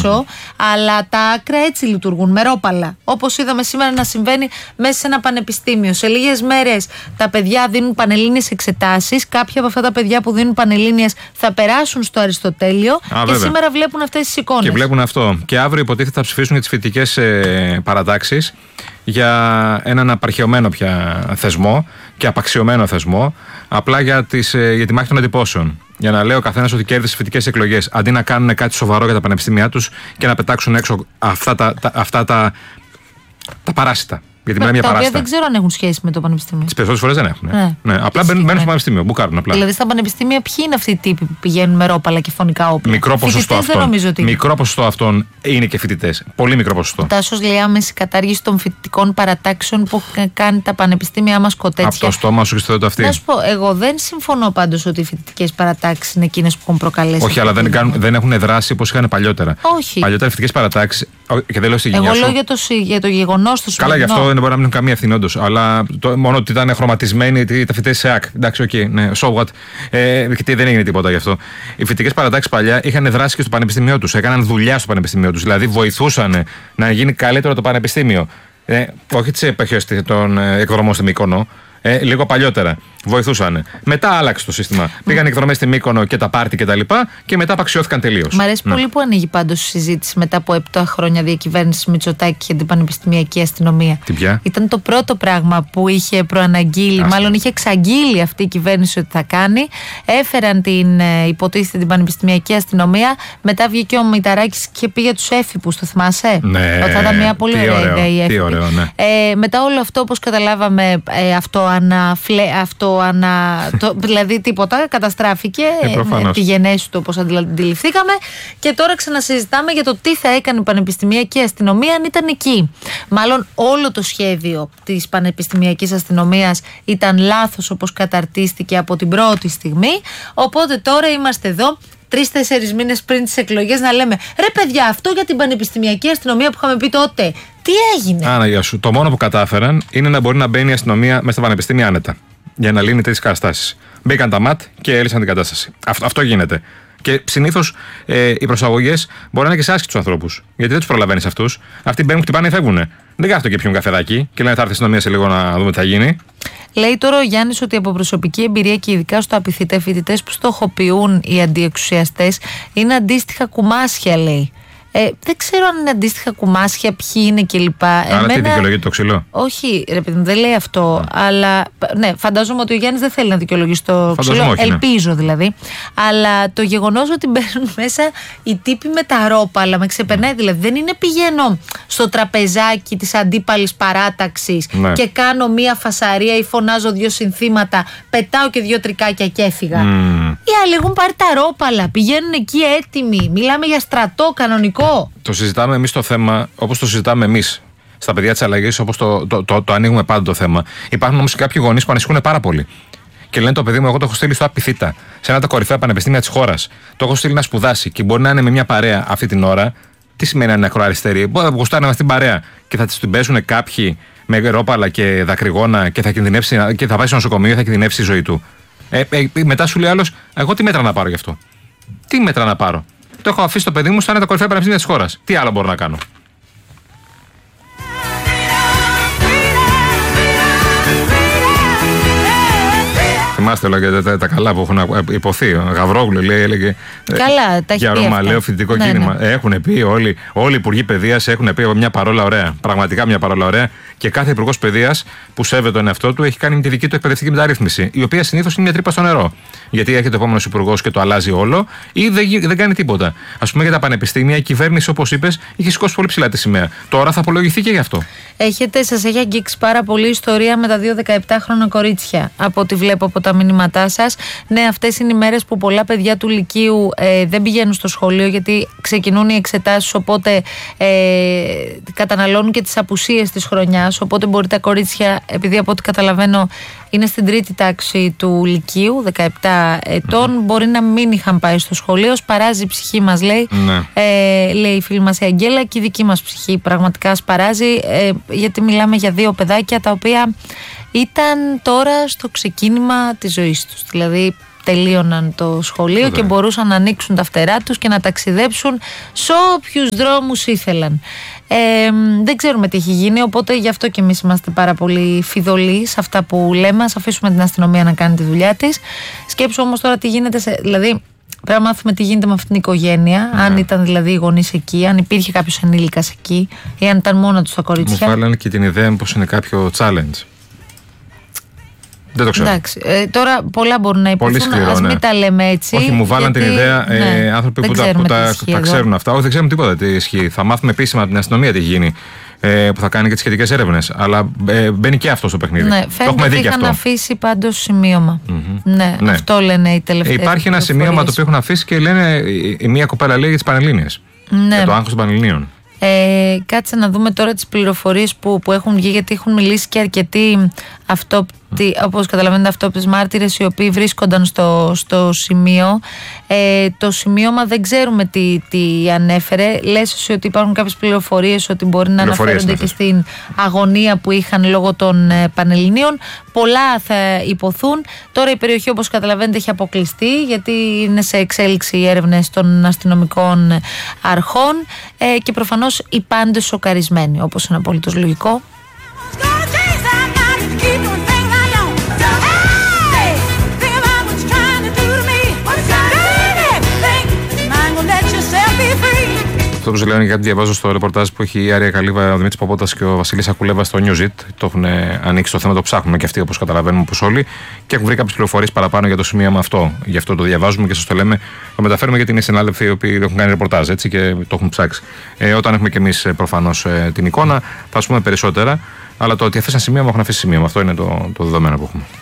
έξω, αλλά τα άκρα έτσι λειτουργούν, με ρόπαλα. Όπως είδαμε σήμερα να συμβαίνει μέσα σε ένα πανεπιστήμιο. Σε λίγες μέρες τα παιδιά δίνουν πανελλήνιες εξετάσεις. Κάποια από αυτά τα παιδιά που δίνουν πανελλήνιες θα περάσουν στο Αριστοτέλειο. Και σήμερα βλέπουν αυτές τις εικόνες. Και βλέπουν αυτό. Και αύριο υποτίθεται θα ψηφίσουν για τις φοιτητικές παρατάξεις, για έναν απαρχαιωμένο πια θεσμό και απαξιωμένο θεσμό, απλά για τη μάχη των εντυπώσεων. Για να λέει ο καθένας ότι κέρδισε φοιτητικές εκλογές, αντί να κάνουν κάτι σοβαρό για τα πανεπιστήμια τους και να πετάξουν έξω αυτά τα παράσιτα. Γιατί τα οποία δεν ξέρω αν έχουν σχέση με το πανεπιστήμιο. Τις περισσότερες φορές δεν έχουν. Ναι. Απλά μπαίνουν στο πανεπιστήμιο, μπουκάρουν απλά. Δηλαδή στα πανεπιστήμια ποιοι είναι αυτοί οι τύποι που πηγαίνουν με ρόπαλα και φωνικά όπλα? Μικρό ποσοστό αυτών είναι και φοιτητές. Πολύ μικρό ποσοστό. Ο Τάσος λέει άμεση κατάργηση των φοιτητικών παρατάξεων που κάνει τα πανεπιστήμια μας κοτέτσια. Από το στόμα σου και στο αυτή. Να σου πω, εγώ δεν συμφωνώ πάντως ότι οι φοιτητικές παρατάξεις είναι εκείνες που έχουν προκαλέσει. Όχι, αλλά δεν έχουν δράσει όπως είχαν παλιότερα. Όχι. Παλιότερα οι φοιτητικές παρατάξεις. Και δεν λέω στη γενιά σου. Εγώ λέω για το γεγονός του σημερινό. Καλά, γι' αυτό δεν μπορεί να μην έχουν καμία ευθύνη όντως. Αλλά μόνο ότι ήταν χρωματισμένοι τα φοιτητές σε ΑΚ. Εντάξει, okay, ναι, so what. Και δεν έγινε τίποτα γι' αυτό. Οι φοιτητικές παρατάξεις παλιά είχαν δράσει και στο πανεπιστήμιό τους. Έκαναν δουλειά στο πανεπιστήμιο τους. Δηλαδή βοηθούσαν να γίνει καλύτερο το πανεπιστήμιο. Όχι τις εποχές των εκδρομών στη Μύκονο. Λίγο παλιότερα. Βοηθούσαν. Μετά άλλαξε το σύστημα. Πήγαν εκδρομές στη Μύκονο και τα πάρτι και τα λοιπά και μετά απαξιώθηκαν τελείως. Μ' αρέσει πολύ που ανοίγει πάντως η συζήτηση μετά από 7 χρόνια διακυβέρνηση Μητσοτάκη για την πανεπιστημιακή αστυνομία. Τι πια? Ήταν το πρώτο πράγμα που είχε προαναγγείλει, μάλλον είχε εξαγγείλει αυτή η κυβέρνηση ότι θα κάνει. Έφεραν την υποτίθεται την πανεπιστημιακή αστυνομία. Μετά βγήκε ο Μηταράκης και πήγε τους έφυπους, το θυμάσαι? Ναι. Ότι θα ήταν μια πολύ ωραία ιδέα η έφυπη. Μετά όλο αυτό, όπως καταλάβαμε, δηλαδή τίποτα, καταστράφηκε τη γενέση του όπως αντιληφθήκαμε και τώρα ξανασυζητάμε για το τι θα έκανε η πανεπιστημιακή αστυνομία αν ήταν εκεί. Μάλλον όλο το σχέδιο της πανεπιστημιακής αστυνομίας ήταν λάθος όπως καταρτίστηκε από την πρώτη στιγμή, οπότε τώρα είμαστε εδώ 3-4 μήνες πριν τις εκλογές να λέμε ρε παιδιά, αυτό για την πανεπιστημιακή αστυνομία που είχαμε πει τότε, τι έγινε? Άνα, γεια σου. Το μόνο που κατάφεραν είναι να μπορεί να μπαίνει η αστυνομία μέσα στα πανεπιστήμια άνετα για να λύνει τέτοιες καταστάσεις. Μπήκαν τα ΜΑΤ και έλυσαν την κατάσταση. Αυτό γίνεται. Και συνήθως οι προσαγωγές μπορεί να είναι και σε άσχετους ανθρώπους. Γιατί δεν τους προλαβαίνεις αυτούς. Αυτοί μπαίνουν, χτυπάνε και φεύγουν. Δεν κάθονται και πιούν καφεδάκι και λένε θα έρθει η αστυνομία σε λίγο να δούμε τι θα γίνει. Λέει τώρα ο Γιάννης ότι από προσωπική εμπειρία και ειδικά στο απειθήτε φοιτητές που στοχοποιούν οι αντιεξουσιαστές είναι αντίστοιχα κουμάσια, λέει. Δεν ξέρω αν είναι αντίστοιχα κουμάσια, ποιοι είναι κλπ. Άρα τι δικαιολογεί το ξύλο? Όχι, ρε παιδί μου, δεν λέει αυτό. Αλλά ναι, φαντάζομαι ότι ο Γιάννης δεν θέλει να δικαιολογήσει το ξύλο. Όχι, ελπίζω ναι. Δηλαδή. Αλλά το γεγονός ότι μπαίνουν μέσα οι τύποι με τα ρόπαλα με ξεπερνάει. Δηλαδή δεν είναι πηγαίνω στο τραπεζάκι της αντίπαλης παράταξης και κάνω μία φασαρία ή φωνάζω 2 συνθήματα, πετάω και 2 τρικάκια και έφυγα. Οι άλλοι έχουν πάρει τα ρόπαλα, πηγαίνουν εκεί έτοιμοι. Μιλάμε για στρατό κανονικό. Το συζητάμε εμείς το θέμα όπως το συζητάμε εμείς στα παιδιά της αλλαγής, όπως το ανοίγουμε πάντα το θέμα. Υπάρχουν όμως και κάποιοι γονείς που ανησυχούν πάρα πολύ. Και λένε το παιδί μου, εγώ το έχω στείλει στο απειθήτα, σε ένα από τα κορυφαία πανεπιστήμια της χώρας. Το έχω στείλει να σπουδάσει και μπορεί να είναι με μια παρέα αυτή την ώρα. Τι σημαίνει να είναι ακροαριστερή? Μπορεί να γουστάρει να είναι στην παρέα και θα την πέσουν κάποιοι με ρόπαλα και δακρυγόνα και θα κινδυνεύσει και θα πάει στο νοσοκομείο και θα κινδυνεύσει η ζωή του. Μετά σου λέει άλλος, εγώ τι μέτρα να πάρω γι' αυτό? Τι μέτρα να πάρω? Το έχω αφήσει το παιδί μου σαν τα κορυφαία πανεπιστήμια της χώρας. Τι άλλο μπορώ να κάνω? Θυμάστε όλα τα καλά που έχουν υποθεί. Ο Γαβρόγλου έλεγε για ρωμαλαίο φοιτητικό κίνημα. Ναι. Έχουν πει όλοι οι υπουργοί παιδείας έχουν πει μια παρόλα ωραία. Πραγματικά μια παρόλα ωραία. Και κάθε υπουργός παιδείας που σέβεται τον εαυτό του έχει κάνει τη δική του εκπαιδευτική μεταρρύθμιση. Η οποία συνήθως είναι μια τρύπα στο νερό. Γιατί έρχεται ο επόμενος υπουργός και το αλλάζει όλο ή δεν κάνει τίποτα. Ας πούμε για τα πανεπιστήμια, η κυβέρνηση, όπως είπες, είχε σηκώσει πολύ ψηλά τη σημαία. Τώρα θα απολογηθεί και γι' αυτό. Σας έχει αγγίξει πάρα πολύ η ιστορία με τα 2 17χρονα κορίτσια. Από ό,τι βλέπω από τα μηνύματά σας. Ναι, αυτές είναι οι μέρες που πολλά παιδιά του Λυκείου δεν πηγαίνουν στο σχολείο γιατί ξεκινούν οι εξετάσεις, οπότε καταναλώνουν και τις απουσίες της χρονιάς. Οπότε μπορεί τα κορίτσια, επειδή από ό,τι καταλαβαίνω είναι στην 3η τάξη του Λυκείου, 17 ετών, μπορεί να μην είχαν πάει στο σχολείο. Σπαράζει η ψυχή μας, λέει. Λέει η φίλη μας η Αγγέλα, και η δική μας ψυχή πραγματικά σπαράζει, γιατί μιλάμε για 2 παιδάκια τα οποία ήταν τώρα στο ξεκίνημα της ζωής τους. Δηλαδή τελείωναν το σχολείο και μπορούσαν να ανοίξουν τα φτερά τους και να ταξιδέψουν σε όποιους δρόμους ήθελαν. Δεν ξέρουμε τι έχει γίνει, οπότε γι' αυτό και εμείς είμαστε πάρα πολύ φιδωλοί σε αυτά που λέμε. Ας αφήσουμε την αστυνομία να κάνει τη δουλειά της. Σκέψου όμως τώρα τι γίνεται, δηλαδή πρέπει να μάθουμε τι γίνεται με αυτήν την οικογένεια. Αν ήταν δηλαδή οι γονείς εκεί, αν υπήρχε κάποιος ενήλικας εκεί ή αν ήταν μόνο τους τα κορίτσια. Μου βάλανε και την ιδέα πως είναι κάποιο challenge. Δεν το ξέρω. Εντάξει, τώρα πολλά μπορούν να υποθούν, ας μην τα λέμε έτσι. Όχι, μου βάλαν την ιδέα άνθρωποι που τα ξέρουν αυτά. Όχι, δεν ξέρουμε τίποτα τι ισχύει. Θα μάθουμε επίσημα από την αστυνομία τι έχει γίνει, που θα κάνει και τις σχετικές έρευνες. Αλλά μπαίνει και αυτό στο παιχνίδι. Ναι, φαίνεται ότι είχαν αφήσει πάντως σημείωμα. Ναι, αυτό λένε οι τελευταίοι. Υπάρχει ένα σημείωμα το οποίο έχουν αφήσει και λένε, η μία κοπέλα λέει για τις Πανελλήνιες. Ναι. Για το άγχος των Πανελληνίων. Κάτσε να δούμε τώρα τις πληροφορίες που έχουν βγει, γιατί έχουν μιλήσει και αρκετοί όπως καταλαβαίνετε αυτόπτες μάρτυρες οι οποίοι βρίσκονταν στο σημείο. Το σημείωμα δεν ξέρουμε τι ανέφερε. Λες εσύ ότι υπάρχουν κάποιες πληροφορίες ότι μπορεί να αναφέρονται και στην αγωνία που είχαν λόγω των Πανελληνίων. Πολλά θα υποθούν. Τώρα η περιοχή, όπως καταλαβαίνετε, έχει αποκλειστεί, γιατί είναι σε εξέλιξη οι έρευνες των αστυνομικών αρχών και προφανώς οι πάντες σοκαρισμένοι, όπως είναι απολύτως λογικό. Αυτό που λένε, γιατί διαβάζω στο ρεπορτάζ που έχει η Άρια Καλύβα, ο Δημήτρης Παπώτας και ο Βασίλης Ακουλέβας στο News It. Το έχουν ανοίξει το θέμα, το ψάχνουμε και αυτοί, όπως καταλαβαίνουμε, όπως όλοι. Και έχουν βρει κάποιες πληροφορίες παραπάνω για το σημείωμα αυτό. Γι' αυτό το διαβάζουμε και σας το λέμε. Το μεταφέρουμε γιατί είναι συνάδελφοι οι οποίοι έχουν κάνει ρεπορτάζ έτσι, και το έχουν ψάξει. Όταν έχουμε κι εμείς προφανώς την εικόνα, θα πούμε περισσότερα. Αλλά το ότι αφήσαν σημείωμα, έχουν αφήσει σημείωμα. Αυτό είναι το δεδομένο που έχουμε.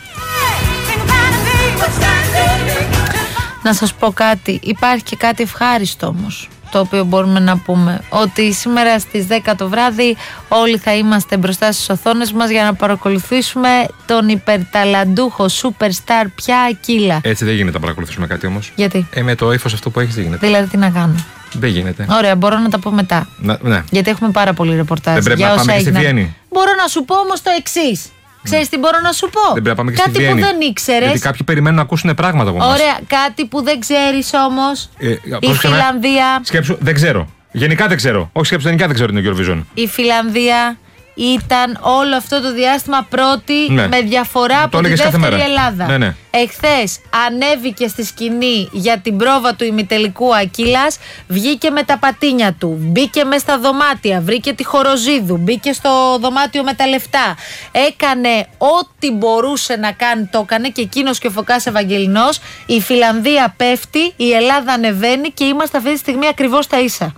Να σας πω κάτι. Υπάρχει και κάτι ευχάριστο όμως, το οποίο μπορούμε να πούμε, ότι σήμερα στις 10 το βράδυ όλοι θα είμαστε μπροστά στις οθόνες μας για να παρακολουθήσουμε τον υπερταλαντούχο superstar πια Ακύλα. Έτσι δεν γίνεται να παρακολουθήσουμε κάτι όμως. Γιατί? Με το ύφος αυτό που έχεις δεν γίνεται. Δηλαδή τι να κάνω. Δεν γίνεται. Ωραία, μπορώ να τα πω μετά. Ναι. Γιατί έχουμε πάρα πολύ ρεπορτάζ. Δεν πρέπει να πάμε και στη Βιέννη. Μπορώ να σου πω όμως το εξής. Ξέρεις τι μπορώ να σου πω? Δεν πρέπει να πάμε και κάτι που δεν ήξερες. Γιατί κάποιοι περιμένουν να ακούσουν πράγματα από εμάς. Ωραία, κάτι που δεν ξέρεις όμως. Η Φιλανδία. Σκέψου, δεν ξέρω. Γενικά δεν ξέρω. Όχι, σκέψου, γενικά δεν ξέρω την Eurovision. Η Φιλανδία ήταν όλο αυτό το διάστημα πρώτη, με διαφορά από τη δεύτερη Ελλάδα. Ναι. Εχθές ανέβηκε στη σκηνή για την πρόβα του ημιτελικού Ακύλας, βγήκε με τα πατίνια του, μπήκε μέσα στα δωμάτια, βρήκε τη Χοροζίδου, μπήκε στο δωμάτιο με τα λεφτά. Έκανε ό,τι μπορούσε να κάνει, το έκανε, και εκείνος και ο Φωκάς Ευαγγελινός. Η Φιλανδία πέφτει, η Ελλάδα ανεβαίνει και είμαστε αυτή τη στιγμή ακριβώς τα ίσα.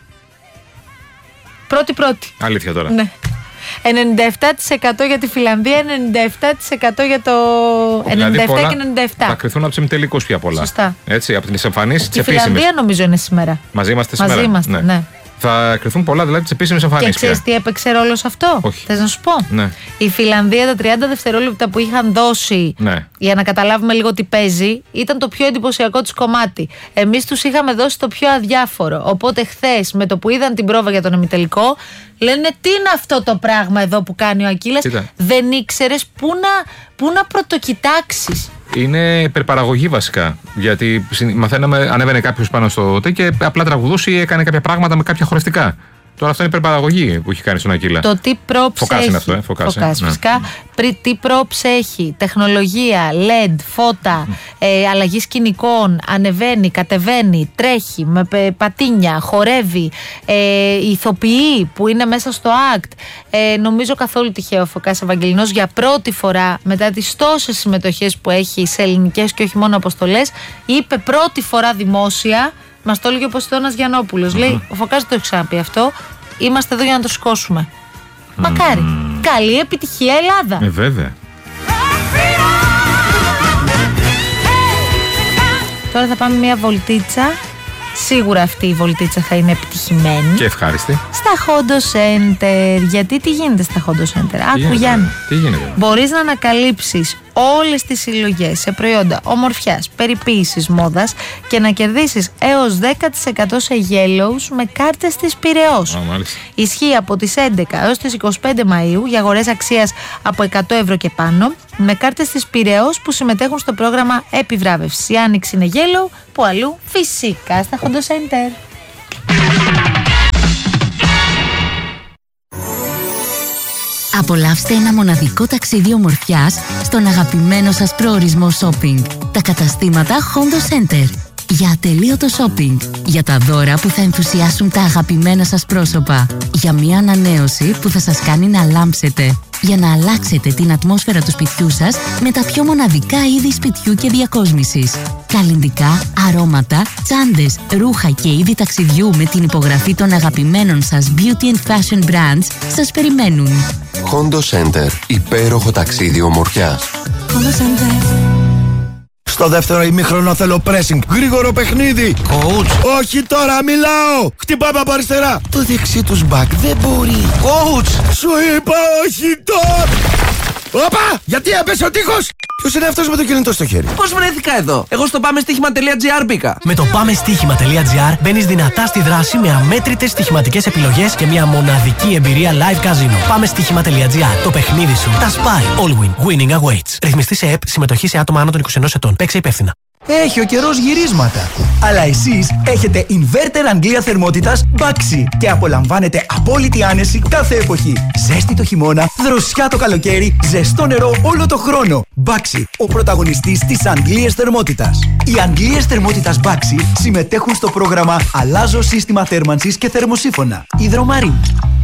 Πρώτη. Αλήθεια τώρα. Ναι. 97% για τη Φιλανδία, 97% για το. 97 δηλαδή και 97. Θα κρυθούν από τους ημιτελικούς πια πολλά. Σωστά. Έτσι, από τις εμφανίσεις της επίσημης. Η Φιλανδία νομίζω είναι σήμερα. Μαζί είμαστε σήμερα. Μαζί είμαστε, ναι. Θα κρυθούν πολλά δηλαδή τις επίσημες εμφανίσεις. Και ξέρεις τι έπαιξε ρόλο σε αυτό? Όχι. Θες να σου πω? Ναι. Η Φιλανδία, τα 30 δευτερόλεπτα που είχαν δώσει, για να καταλάβουμε λίγο τι παίζει, ήταν το πιο εντυπωσιακό τους κομμάτι. Εμείς τους είχαμε δώσει το πιο αδιάφορο. Οπότε χθες, με το που είδαν την πρόβα για τον ημιτελικό, λένε τι είναι αυτό το πράγμα εδώ που κάνει ο Ακύλας. Δεν ήξερες πού να πρωτοκοιτάξεις. Είναι υπερπαραγωγή βασικά. Γιατί μαθαίναμε, ανέβαινε κάποιος πάνω στο και απλά τραγουδούσε ή έκανε κάποια πράγματα με κάποια χορευτικά. Τώρα αυτό είναι υπερπαραγωγή που έχει κάνει στον Ακύλα. Το τι props έχει. Είναι αυτό, Φωκάς, φυσικά. Τι props έχει, τεχνολογία, LED, φώτα, αλλαγή σκηνικών, ανεβαίνει, κατεβαίνει, τρέχει με πατίνια, χορεύει, ηθοποιοί που είναι μέσα στο act. Νομίζω καθόλου τυχαίο ο Φωκάς Ευαγγελινός για πρώτη φορά μετά τις τόσες συμμετοχές που έχει σε ελληνικές και όχι μόνο αποστολές, είπε πρώτη φορά δημόσια. Μας το έλεγε ο Ποσειδώνας Γιαννόπουλος. Λέει, ο Φωκάς δεν το έχει ξαναπεί αυτό. Είμαστε εδώ για να το σηκώσουμε. Μακάρι. Καλή επιτυχία, Ελλάδα. Βέβαια. Τώρα θα πάμε μια βολτίτσα. Σίγουρα αυτή η βολτίτσα θα είναι επιτυχημένη. Και ευχάριστη. Στα Hondo Center. Γιατί τι γίνεται στα Hondo Center? Άκου Γιάννη. Τι γίνεται? Μπορείς να ανακαλύψεις όλες τις συλλογές σε προϊόντα ομορφιάς, περιποίησης, μόδας και να κερδίσεις έως 10% σε Yellows με κάρτες της Πειραιώς. Ισχύει από τις 11 έως τις 25 Μαΐου για αγορές αξίας από 100 ευρώ και πάνω με κάρτες της Πειραιώς που συμμετέχουν στο πρόγραμμα επιβράβευσης. Η άνοιξη είναι Yellow, που αλλού φυσικά στα Hondo Center. Απολαύστε ένα μοναδικό ταξίδι ομορφιάς στον αγαπημένο σας προορισμό shopping. Τα καταστήματα Hondo Center. Για ατελείωτο shopping. Για τα δώρα που θα ενθουσιάσουν τα αγαπημένα σας πρόσωπα. Για μια ανανέωση που θα σας κάνει να λάμψετε. Για να αλλάξετε την ατμόσφαιρα του σπιτιού σας με τα πιο μοναδικά είδη σπιτιού και διακόσμησης. Καλλυντικά, αρώματα, τσάντες, ρούχα και είδη ταξιδιού με την υπογραφή των αγαπημένων σας beauty and fashion brands σας περιμένουν. Hondo Center. Υπέροχο ταξίδι ομορφιάς. Hondo Center. Στο δεύτερο ημίχρονο θέλω pressing. Γρήγορο παιχνίδι. Coach. Όχι τώρα, μιλάω. Χτυπάμε από αριστερά. Το δεξί τους back δεν μπορεί. Coach. Σου είπα όχι τώρα. Όπα! Γιατί έπεσε ο τείχος! Ποιος είναι αυτός με το κινητό στο χέρι? Πώς βρέθηκα εδώ? Εγώ στο πάμεστοίχημα.gr μπήκα. Με το πάμεστοίχημα.gr μπαίνεις δυνατά στη δράση με αμέτρητες στοιχηματικές επιλογές και μια μοναδική εμπειρία live casino. Πάμεστοίχημα.gr. Το παιχνίδι σου. Τα spy. All win. Winning awaits. Ρυθμιστή σε ΕΠ. Συμμετοχή σε άτομα άνω των 21 ετών. Παίξε υπεύθυνα. Έχει ο καιρός γυρίσματα. Αλλά εσείς έχετε inverter Αγγλία θερμότητας Baxi και απολαμβάνετε απόλυτη άνεση κάθε εποχή. Ζέστη το χειμώνα, δροσιά το καλοκαίρι, ζεστό νερό όλο το χρόνο. Baxi, ο πρωταγωνιστής της Αγγλίας θερμότητας. Οι Αγγλίες θερμότητας Baxi συμμετέχουν στο πρόγραμμα Αλλάζω σύστημα θέρμανσης και θερμοσύφωνα. Υδρομαρή.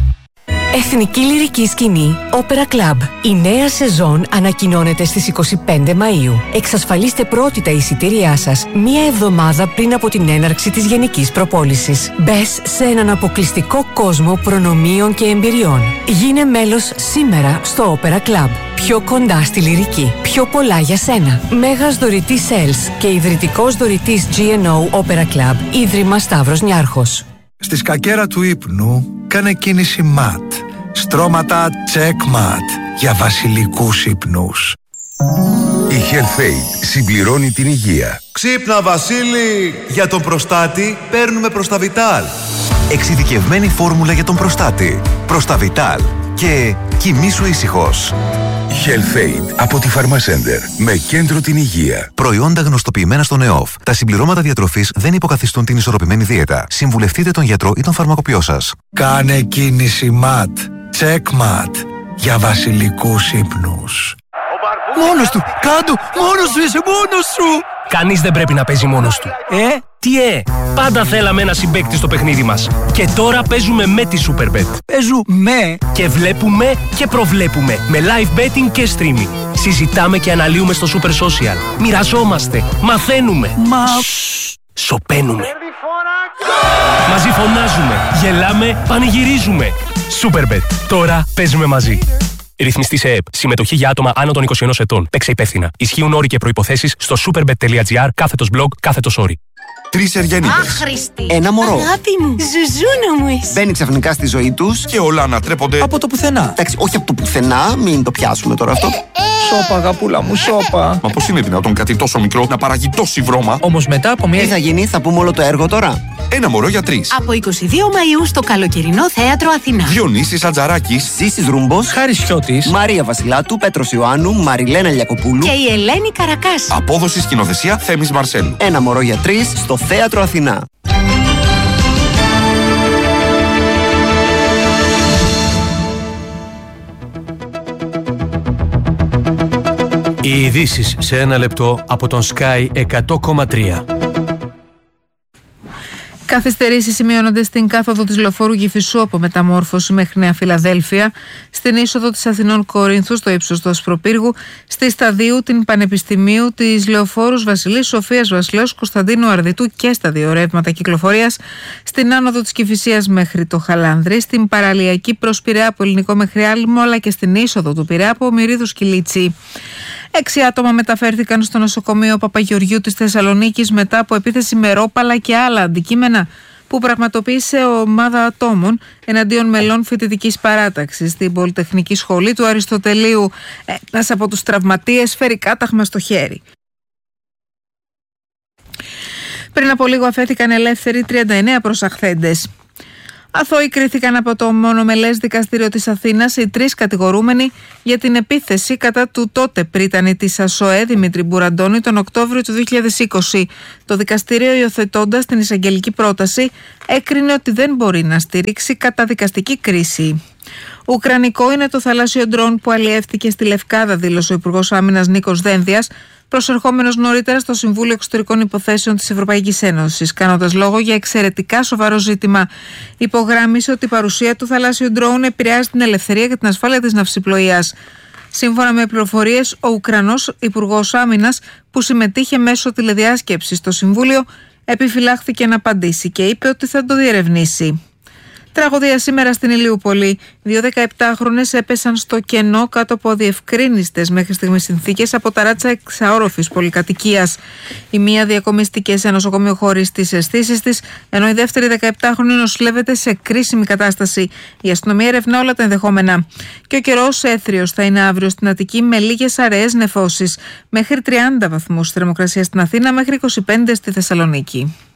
Εθνική Λυρική Σκηνή Opera Club. Η νέα σεζόν ανακοινώνεται στις 25 Μαΐου. Εξασφαλίστε πρώτη τα εισιτήριά σας μία εβδομάδα πριν από την έναρξη της γενικής προπόλησης. Μπες σε έναν αποκλειστικό κόσμο προνομίων και εμπειριών. Γίνε μέλος σήμερα στο Opera Club. Πιο κοντά στη λυρική. Πιο πολλά για σένα. Μέγας δωρητής Sales και ιδρυτικός δωρητής GNO Opera Club. Ίδρυμα Σταύρος Νιάρχος. Στη σκακέρα του ύπνου κάνε κίνηση MAT. Στρώματα check-mat για βασιλικούς ύπνους. Η HealthAid συμπληρώνει την υγεία. Ξύπνα Βασίλη! Για τον προστάτη παίρνουμε Προσταβιτάλ. Εξειδικευμένη φόρμουλα για τον προστάτη. Προσταβιτάλ. Και κοιμήσου ήσυχος. HealthAid από τη Pharmacenter με κέντρο την υγεία. Προϊόντα γνωστοποιημένα στον ΕΟΦ. Τα συμπληρώματα διατροφής δεν υποκαθιστούν την ισορροπημένη δίαιτα. Συμβουλευτείτε τον γιατρό ή τον φαρμακοποιό σας. Κάνε κίνηση MAT. Check-mat για βασιλικούς ύπνους. Μόνος του! Κάντο! Μόνος σου είσαι! Μόνος σου! Κανείς δεν πρέπει να παίζει μόνος του. Τι πάντα θέλαμε ένα συμπαίκτη στο παιχνίδι μας. Και τώρα παίζουμε με τη Superbet. Παίζουμε και βλέπουμε και προβλέπουμε με live betting και streaming. Συζητάμε και αναλύουμε στο Super Social. Μοιραζόμαστε, μαθαίνουμε. Σωπαίνουμε. Μαζί φωνάζουμε, γελάμε, πανηγυρίζουμε. Superbet. Τώρα παίζουμε μαζί. Ρυθμιστή σε ΕΠ. Συμμετοχή για άτομα άνω των 21 ετών. Παίξε υπεύθυνα. Ισχύουν όροι και προϋποθέσεις στο superbet.gr/blog/όροι. 3 Εργενίδες. Άχρηστη. Ένα μωρό. Αγάπη μου. Ζουζούνα μου είσαι. Μπαίνει ξαφνικά στη ζωή τους και όλα ανατρέπονται από το πουθενά. Εντάξει, όχι από το πουθενά, μην το πιάσουμε τώρα αυτό. Σώπα, αγαπούλα μου, σώπα. Μα πώς είναι δυνατόν κάτι τόσο μικρό να παράγει τόση βρώμα? Όμως μετά από μια. Τι θα γίνει, θα πούμε όλο το έργο τώρα. Ένα μωρό για 3. Από 22 Μαΐου στο καλοκαιρινό θέατρο Αθηνά. Διονύσης Ατζαράκης, Ζήσης Ρούμπος, Χάρης Χιώτης, Μαρία Βασιλάτου, Πέτρος Ιωάννου, Μαριλένα Λιακοπούλου και η Ελένη Καρακάση. Απόδοση σκηνοθεσία Θέμης Μαρσέλου. Ένα μωρό για 3 στο θέατρο Αθηνά. Οι ειδήσεις σε ένα λεπτό από τον Sky 100,3. Καθυστερήσεις σημειώνονται στην κάθοδο της λεωφόρου Κηφισού από Μεταμόρφωση μέχρι Νέα Φιλαδέλφια, στην είσοδο της Αθηνών Κορίνθου στο ύψος του Ασπροπύργου, στη Σταδίου την Πανεπιστημίου, της λεωφόρους Βασιλής Σοφίας Βασιλέως Κωνσταντίνου Αρδιτού και στα δύο ρεύματα κυκλοφορίας, στην άνοδο της Κηφισίας μέχρι το Χαλάνδρη, στην παραλιακή προς Πειραιά από Ελληνικό μέχρι Άλυμο, αλλά και στην είσοδο του Πειραιά από Μυρίδου Κιλίτσι. 6 άτομα μεταφέρθηκαν στο νοσοκομείο Παπαγεωργιού της Θεσσαλονίκης μετά από επίθεση με ρόπαλα και άλλα αντικείμενα που πραγματοποίησε ομάδα ατόμων εναντίον μελών φοιτητικής παράταξης στην Πολυτεχνική Σχολή του Αριστοτελείου. Ένας από τους τραυματίες φέρει κάταγμα στο χέρι. Πριν από λίγο αφέθηκαν ελεύθεροι 39 προσαχθέντες. Αθώοι κρίθηκαν από το μονομελές δικαστήριο της Αθήνας οι 3 κατηγορούμενοι για την επίθεση κατά του τότε πρίτανη της ΑΣΟΕ Δημήτρη Μπουραντώνη τον Οκτώβριο του 2020. Το δικαστήριο, υιοθετώντας την εισαγγελική πρόταση, έκρινε ότι δεν μπορεί να στηρίξει καταδικαστική κρίση. Ουκρανικό είναι το θαλάσσιο ντρόν που αλλιεύτηκε στη Λευκάδα, δήλωσε ο Υπουργός Άμυνας Νίκος Δένδιας, προσερχόμενος νωρίτερα στο Συμβούλιο Εξωτερικών Υποθέσεων της Ευρωπαϊκής Ένωσης, κάνοντας λόγο για εξαιρετικά σοβαρό ζήτημα. Υπογράμμισε ότι η παρουσία του θαλάσσιου ντρόουν επηρεάζει την ελευθερία και την ασφάλεια της ναυσιπλοείας. Σύμφωνα με πληροφορίες, ο Ουκρανός Υπουργός Άμυνας, που συμμετείχε μέσω τηλεδιάσκεψης στο Συμβούλιο, επιφυλάχθηκε να απαντήσει και είπε ότι θα το διερευνήσει. Τραγωδία σήμερα στην Ηλιούπολη. 2 17χρονες έπεσαν στο κενό κάτω από αδιευκρίνιστες μέχρι στιγμής συνθήκες από ταράτσα εξαόροφης πολυκατοικίας. Η μία διακομιστηκε σε νοσοκομείο χωρίς τις αισθήσεις της, ενώ η δεύτερη 17χρονη νοσηλεύεται σε κρίσιμη κατάσταση. Η αστυνομία ερευνά όλα τα ενδεχόμενα. Και ο καιρός έθριος θα είναι αύριο στην Αττική με λίγες αραιές νεφώσεις. Μέχρι 30 βαθμούς θερμοκρασία στην Αθήνα, μέχρι 25 στη Θεσσαλονίκη.